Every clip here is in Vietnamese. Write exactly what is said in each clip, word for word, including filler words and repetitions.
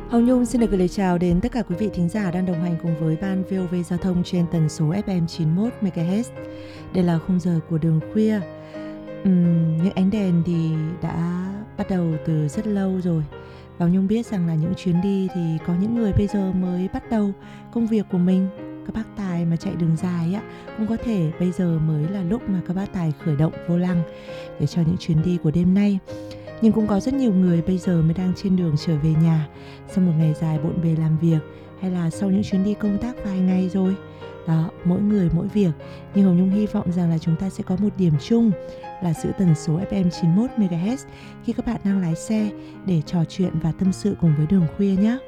Hồng Nhung xin được gửi lời chào đến tất cả quý vị thính giả đang đồng hành cùng với ban vê o vê Giao thông trên tần số ép em chín mươi mốt mê ga héc. Đây là khung giờ của đường khuya. Uhm, những ánh đèn thì đã bắt đầu từ rất lâu rồi. Và Hồng Nhung biết rằng là những chuyến đi thì có những người bây giờ mới bắt đầu công việc của mình. Các bác tài mà chạy đường dài á, cũng có thể bây giờ mới là lúc mà các bác tài khởi động vô lăng để cho những chuyến đi của đêm nay. Nhưng cũng có rất nhiều người bây giờ mới đang trên đường trở về nhà sau một ngày dài bộn bề làm việc, hay là sau những chuyến đi công tác vài ngày rồi. Đó, mỗi người mỗi việc. Nhưng Hồng Nhung hy vọng rằng là chúng ta sẽ có một điểm chung là giữ tần số ép em chín mươi mốt mê ga héc khi các bạn đang lái xe để trò chuyện và tâm sự cùng với đường khuya nhé.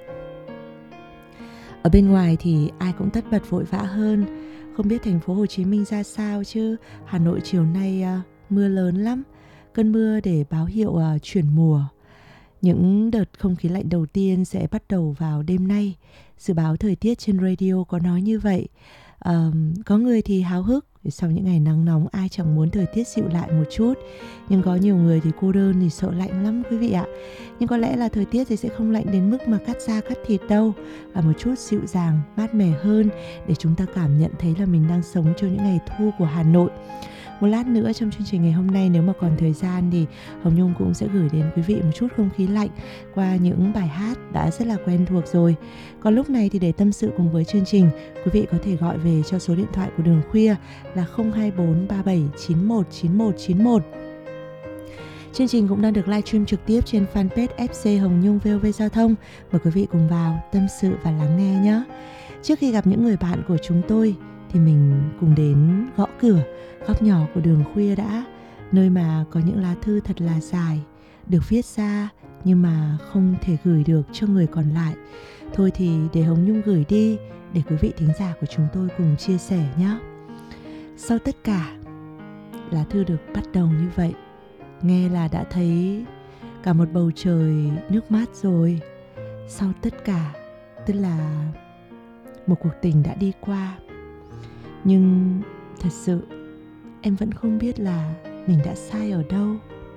Ở bên ngoài thì ai cũng tất bật vội vã hơn. Không biết thành phố Hồ Chí Minh ra sao chứ Hà Nội chiều nay uh, mưa lớn lắm. Cơn mưa để báo hiệu uh, chuyển mùa. Những đợt không khí lạnh đầu tiên sẽ bắt đầu vào đêm nay. Dự báo thời tiết trên radio có nói như vậy. uh, Có người thì háo hức, sau những ngày nắng nóng ai chẳng muốn thời tiết dịu lại một chút. Nhưng có nhiều người thì cô đơn thì sợ lạnh lắm quý vị ạ. Nhưng có lẽ là thời tiết thì sẽ không lạnh đến mức mà cắt da cắt thịt đâu, là một chút dịu dàng, mát mẻ hơn để chúng ta cảm nhận thấy là mình đang sống trong những ngày thu của Hà Nội. Một lát nữa trong chương trình ngày hôm nay, nếu mà còn thời gian thì Hồng Nhung cũng sẽ gửi đến quý vị một chút không khí lạnh qua những bài hát đã rất là quen thuộc rồi. Còn lúc này thì để tâm sự cùng với chương trình, quý vị có thể gọi về cho số điện thoại của Đường Khuya là không hai bốn ba bảy chín một chín một chín một. Chương trình cũng đang được livestream trực tiếp trên fanpage ép xê Hồng Nhung vê o vê Giao thông. Mời quý vị cùng vào tâm sự và lắng nghe nhé. Trước khi gặp những người bạn của chúng tôi thì mình cùng đến gõ cửa góc nhỏ của Đường Khuya đã, nơi mà có những lá thư thật là dài được viết ra nhưng mà không thể gửi được cho người còn lại. Thôi thì để Hồng Nhung gửi đi để quý vị thính giả của chúng tôi cùng chia sẻ nhé. Sau tất cả, lá thư được bắt đầu như vậy. Nghe là đã thấy cả một bầu trời nước mắt rồi. Sau tất cả, tức là một cuộc tình đã đi qua. Nhưng thật sự em vẫn không biết là mình đã sai ở đâu.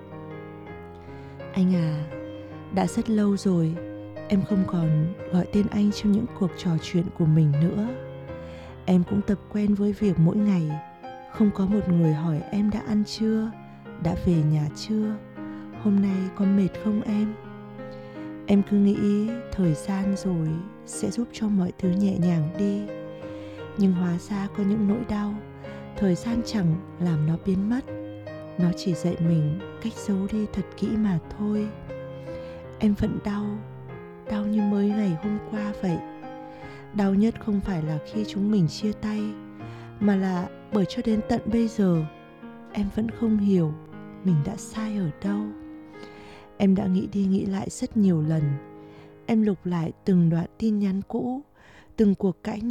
Anh à, đã rất lâu rồi em không còn gọi tên anh trong những cuộc trò chuyện của mình nữa. Em cũng tập quen với việc mỗi ngày không có một người hỏi em đã ăn chưa, đã về nhà chưa, hôm nay có mệt không em. Em cứ nghĩ thời gian rồi sẽ giúp cho mọi thứ nhẹ nhàng đi. Nhưng hóa ra có những nỗi đau thời gian chẳng làm nó biến mất, nó chỉ dạy mình cách giấu đi thật kỹ mà thôi. Em vẫn đau, đau như mới ngày hôm qua vậy. Đau nhất không phải là khi chúng mình chia tay, mà là bởi cho đến tận bây giờ em vẫn không hiểu mình đã sai ở đâu. Em đã nghĩ đi nghĩ lại rất nhiều lần. Em lục lại từng đoạn tin nhắn cũ, từng cuộc cãi